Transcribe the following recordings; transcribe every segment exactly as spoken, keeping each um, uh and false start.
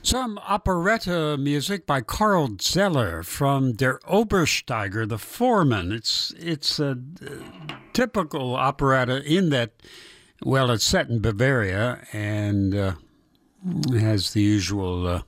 Some operetta music by Karl Zeller from Der Obersteiger, the Foreman. It's it's a uh, typical operetta in that, well, it's set in Bavaria and uh, has the usual uh,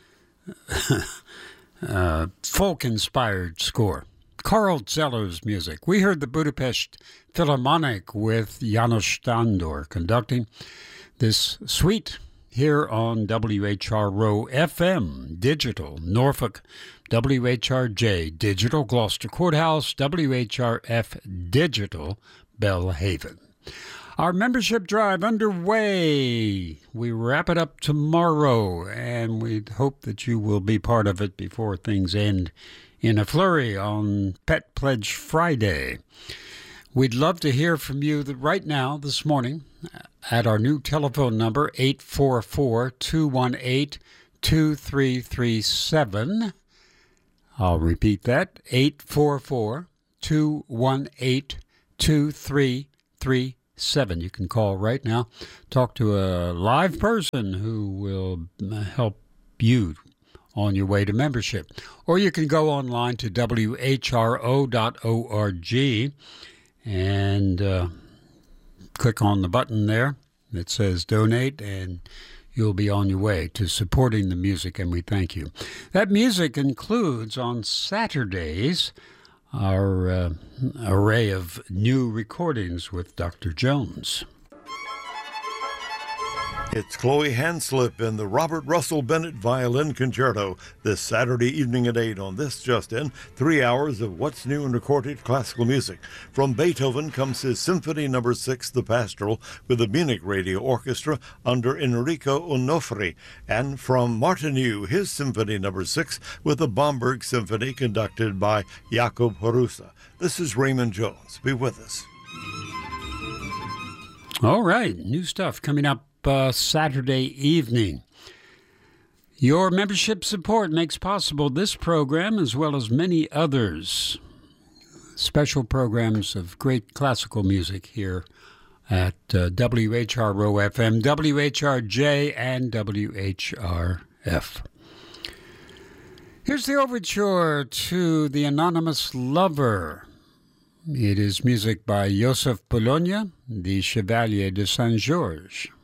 uh, folk-inspired score. Karl Zeller's music. We heard the Budapest Philharmonic with János Sándor conducting this suite here on W H R O F M, Digital, Norfolk, W H R J, Digital, Gloucester Courthouse, W H R F, Digital, Belhaven. Our membership drive underway. We wrap it up tomorrow, and we hope that you will be part of it before things end in a flurry on Pet Pledge Friday. We'd love to hear from you right now, this morning, at our new telephone number, eight four four, two one eight, two three three seven. I'll repeat that, eight four four, two one eight, two three three seven. You can call right now, talk to a live person who will help you on your way to membership. Or you can go online to W H R O dot org and uh, click on the button there that says donate, and you'll be on your way to supporting the music, and we thank you. That music includes on Saturdays our uh, array of new recordings with Doctor Jones. It's Chloe Hanslip and the Robert Russell Bennett Violin Concerto this Saturday evening at eight on This Just In, three hours of what's new in recorded classical music. From Beethoven comes his Symphony Number six, The Pastoral, with the Munich Radio Orchestra under Enrico Onofri, and from Martinu, his Symphony Number six, with the Bamberg Symphony conducted by Jakob Horusa. This is Raymond Jones. Be with us. All right, new stuff coming up Uh, Saturday evening. Your membership support makes possible this program as well as many others. Special programs of great classical music here at uh, W H R O F M, W H R J, and W H R F. Here's the overture to The Anonymous Lover. It is music by Joseph Bologna, the Chevalier de Saint-Georges.